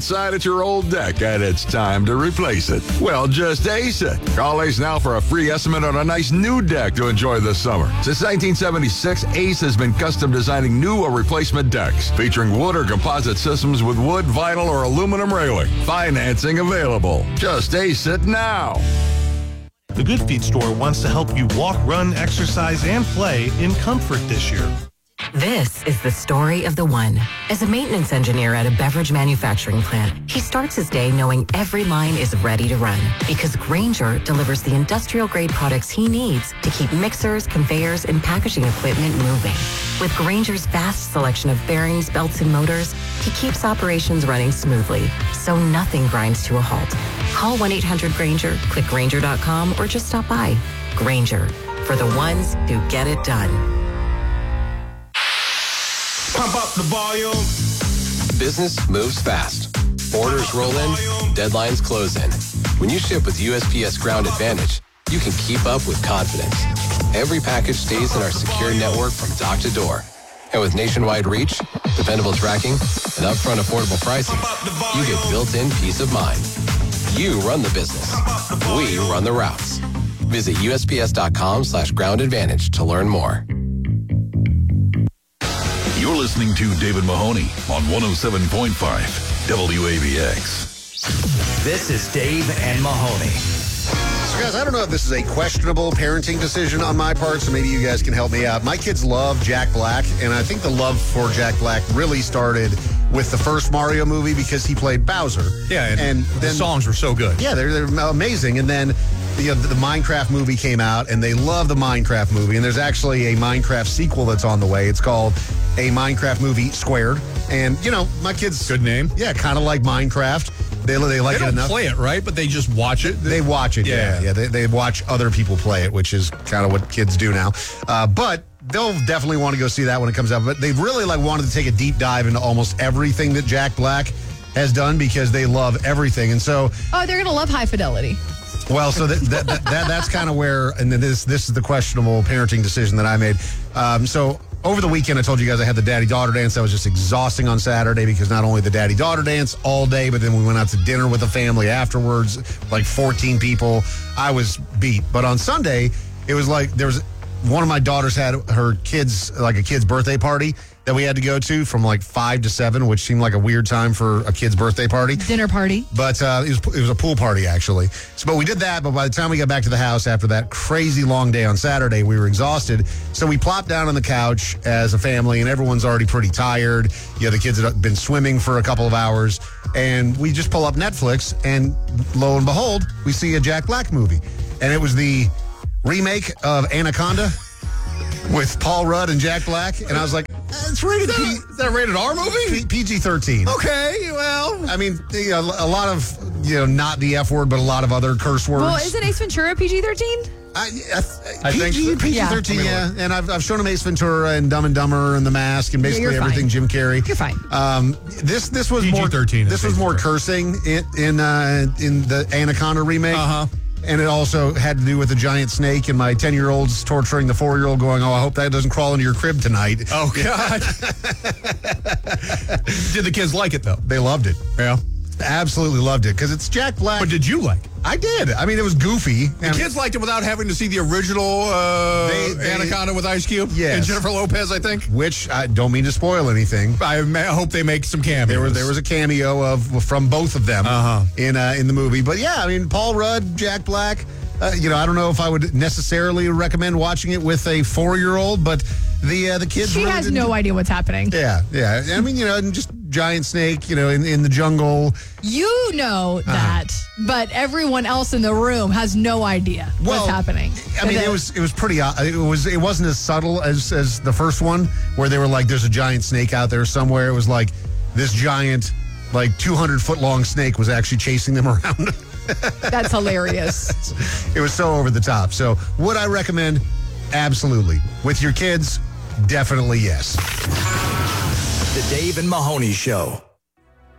side at your old deck and it's time to replace it. Well, just ace it. Call Ace now for a free estimate on a nice new deck to enjoy this summer. Since 1976, Ace has been custom designing new or replacement decks featuring wood or composite systems with wood, vinyl, or aluminum railing. Financing available. Just ace it now. The Good Feet store wants to help you walk, run, exercise, and play in comfort this year. This is the story of the one. As a maintenance engineer at a beverage manufacturing plant, he starts his day knowing every line is ready to run because Grainger delivers the industrial-grade products he needs to keep mixers, conveyors, and packaging equipment moving. With Grainger's vast selection of bearings, belts, and motors, he keeps operations running smoothly, so nothing grinds to a halt. Call 1-800-GRAINGER, click Grainger.com, or just stop by. Grainger, for the ones who get it done. Pump up the volume. Business moves fast. Orders roll in, deadlines close in. When you ship with USPS Ground Advantage, you can keep up with confidence. Every package stays in our secure network from dock to door. And with nationwide reach, dependable tracking, and upfront affordable pricing, you get built-in peace of mind. You run the business. We run the routes. Visit USPS.com/Ground Advantage to learn more. You're listening to David Mahoney on 107.5 WABX. This is Dave and Mahoney. So, guys, I don't know if this is a questionable parenting decision on my part, so maybe you guys can help me out. My kids love Jack Black, and I think the love for Jack Black really started with the first Mario movie because he played Bowser. Yeah, and then, the songs were so good. Yeah, they're amazing. And then the Minecraft movie came out, and they love the Minecraft movie. And there's actually a Minecraft sequel that's on the way. It's called A Minecraft Movie Squared. And, you know, my kids... Good name. Yeah, kind of like Minecraft. They like it enough. They don't play it, right? But they just watch it? They watch it, yeah. They watch other people play it, which is kind of what kids do now. But they'll definitely want to go see that when it comes out. But they really wanted to take a deep dive into almost everything that Jack Black has done because they love everything. And so... Oh, they're going to love High Fidelity. Well, so that's kind of where, and this is the questionable parenting decision that I made. So over the weekend, I told you guys I had the daddy-daughter dance. That was just exhausting on Saturday because not only the daddy-daughter dance all day, but then we went out to dinner with the family afterwards, like 14 people. I was beat. But on Sunday, it was like one of my daughters had her kids, like a kid's birthday party that we had to go to from like 5 to 7, which seemed like a weird time for a kid's birthday party. Dinner party. But it was a pool party, actually. But we did that, but by the time we got back to the house after that crazy long day on Saturday, we were exhausted. So we plopped down on the couch as a family, and everyone's already pretty tired. You know, the kids had been swimming for a couple of hours, and we just pull up Netflix, and lo and behold, we see a Jack Black movie. And it was the remake of Anaconda with Paul Rudd and Jack Black, and I was like, it's rated Is that a rated R movie? PG-13. Okay, well. I mean, a lot of, not the F word, but a lot of other curse words. Well, isn't Ace Ventura PG-13? I think so. PG-13, yeah. And I've shown him Ace Ventura and Dumb and Dumber and The Mask and basically everything Jim Carrey. You're fine. This was PG-13 more. This was more cursing in the Anaconda remake. Uh-huh. And it also had to do with a giant snake, and my 10-year-old's torturing the 4-year-old going, I hope that doesn't crawl into your crib tonight. Oh, God. Did the kids like it, though? They loved it. Yeah. Absolutely loved it, because it's Jack Black. But did you like it? I did. I mean, it was goofy. The kids liked it without having to see the original Anaconda with Ice Cube? Yes. And Jennifer Lopez, I think? Which, I don't mean to spoil anything. I hope they make some cameos. There was a cameo from both of them in the movie. But yeah, I mean, Paul Rudd, Jack Black, I don't know if I would necessarily recommend watching it with a 4-year-old, but the kids... She really has no idea what's happening. Yeah. I mean, just giant snake, in the jungle. You know that, but everyone else in the room has no idea what's happening. I mean, it was pretty. It wasn't as subtle as the first one, where they were like, "There's a giant snake out there somewhere." It was like this giant, like 200-foot-long snake was actually chasing them around. That's hilarious. It was so over the top. So, would I recommend? Absolutely. With your kids, definitely yes. The Dave and Mahoney Show.